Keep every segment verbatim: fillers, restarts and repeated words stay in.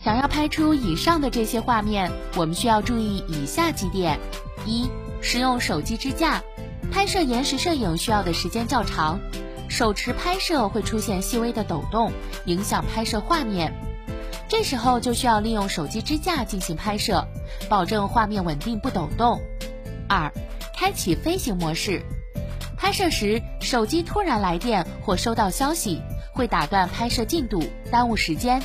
想要拍出以上的这些画面，我们需要注意以下几点：一、使用手机支架，拍摄延时摄影需要的时间较长，手持拍摄会出现细微的抖动，影响拍摄画面。这时候就需要利用手机支架进行拍摄，保证画面稳定不抖动。二、开启飞行模式，拍摄时手机突然来电或收到消息，会打断拍摄进度，耽误时间。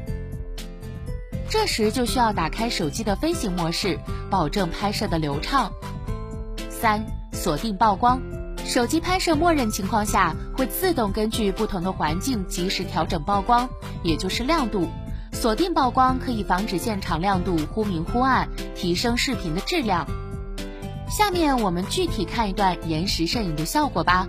这时就需要打开手机的飞行模式，保证拍摄的流畅。三、锁定曝光，手机拍摄默认情况下会自动根据不同的环境及时调整曝光，也就是亮度。锁定曝光可以防止现场亮度忽明忽暗，提升视频的质量。下面我们具体看一段延时摄影的效果吧。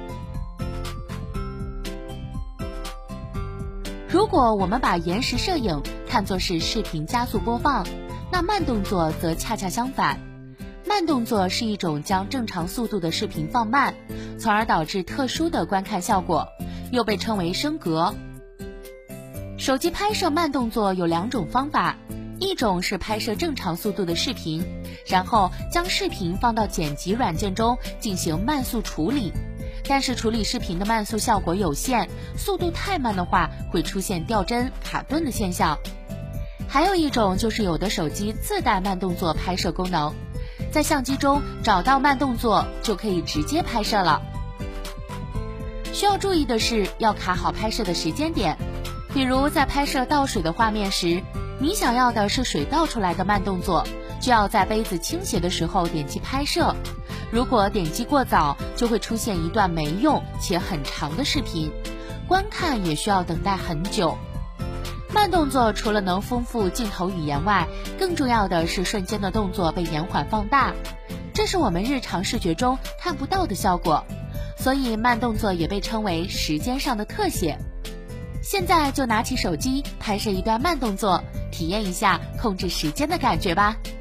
如果我们把延时摄影看作是视频加速播放，那慢动作则恰恰相反。慢动作是一种将正常速度的视频放慢，从而导致特殊的观看效果，又被称为升格。手机拍摄慢动作有两种方法，一种是拍摄正常速度的视频，然后将视频放到剪辑软件中进行慢速处理，但是处理视频的慢速效果有限，速度太慢的话会出现掉帧、卡顿的现象。还有一种就是有的手机自带慢动作拍摄功能，在相机中找到慢动作就可以直接拍摄了。需要注意的是要卡好拍摄的时间点，比如在拍摄倒水的画面时，你想要的是水倒出来的慢动作，就要在杯子倾斜的时候点击拍摄。如果点击过早，就会出现一段没用且很长的视频，观看也需要等待很久。慢动作除了能丰富镜头语言外，更重要的是瞬间的动作被延缓放大，这是我们日常视觉中看不到的效果，所以慢动作也被称为时间上的特写。现在就拿起手机拍摄一段慢动作，体验一下控制时间的感觉吧。